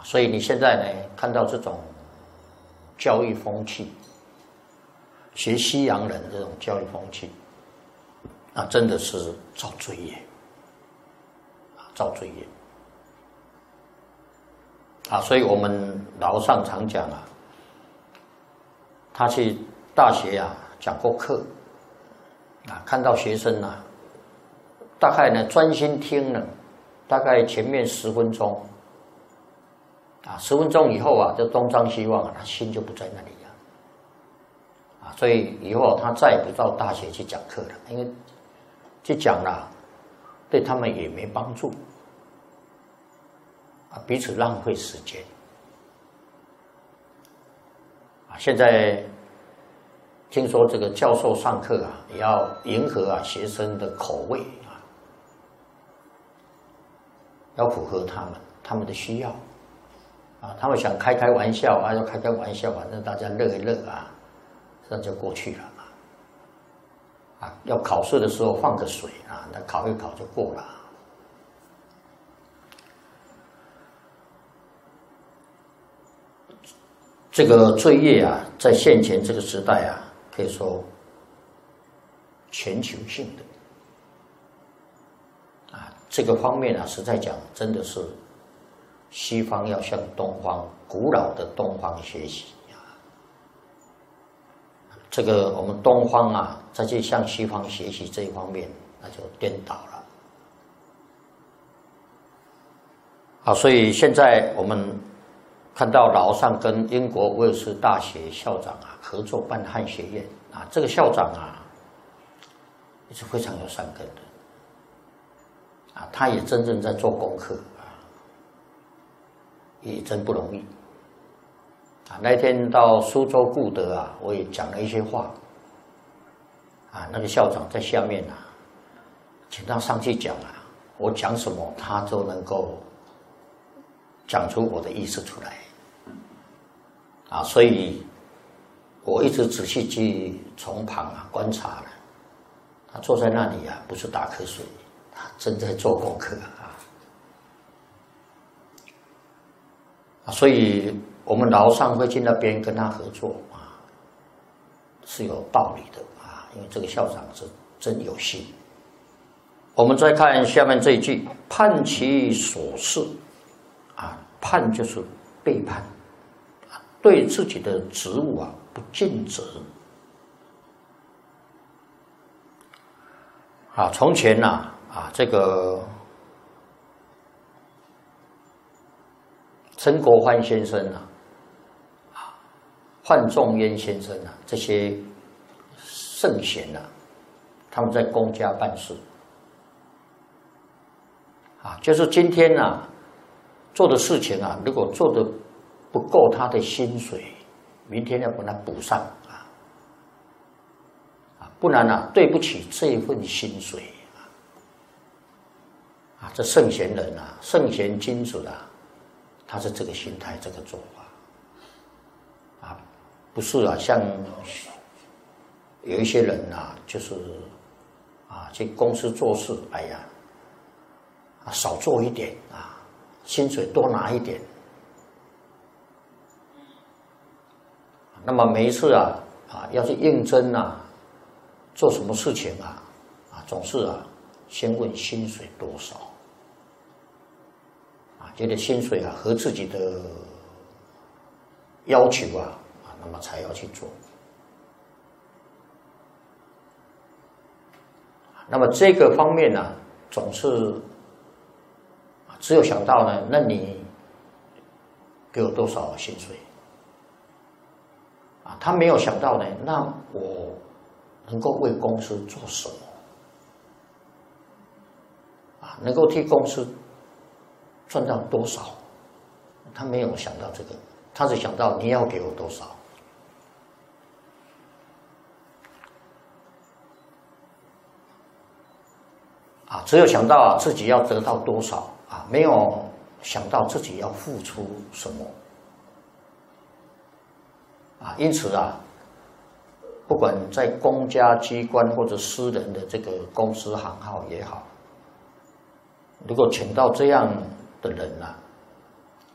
所以你现在呢，看到这种教育风气，学西洋人这种教育风气，真的是造罪业，造罪业。所以我们老上常讲他去大学讲过课，看到学生大概呢专心听了，大概前面10分钟，10分钟以后就东张西望，他心就不在那里了，所以以后他再也不到大学去讲课了，因为去讲了，对他们也没帮助，彼此浪费时间。现在听说这个教授上课也要迎合学生的口味要符合他们的需要他们想开玩笑就开玩笑，反正大家乐一乐这就过去了要考试的时候放个水那考一考就过了。这个罪业在现前这个时代可以说全球性的这个方面实在讲，真的是西方要向东方古老的东方学习这个我们东方再去向西方学习这一方面，那就颠倒了所以现在我们看到老上跟英国威尔士大学校长合作办汉学院这个校长也是非常有善根的他也真正在做功课也真不容易那天到苏州顾德我也讲了一些话那个校长在下面请他上去讲我讲什么他都能够讲出我的意思出来所以我一直仔细去从旁观察了，他坐在那里不是打瞌睡，他正在做功课所以我们老上会去那边跟他合作是有道理的因为这个校长是真有心。我们再看下面这一句，叛其所事叛就是背叛对自己的职务不尽责从前这个曾国藩先生范仲淹先生这些圣贤他们在公家办事就是今天做的事情如果做的不够他的薪水，明天要把它补上不然对不起这份薪水这圣贤人圣贤君子他是这个心态这个做法不是像有一些人就是去公司做事，哎呀少做一点薪水多拿一点。那么每一次要去应征做什么事情总是先问薪水多少觉得薪水和自己的要求那么才要去做。那么这个方面总是只有想到那你给我多少薪水他没有想到那我能够为公司做什么能够替公司赚到多少，他没有想到这个，他只想到你要给我多少只有想到自己要得到多少没有想到自己要付出什么因此不管在公家机关或者私人的这个公司行号也好，如果请到这样的人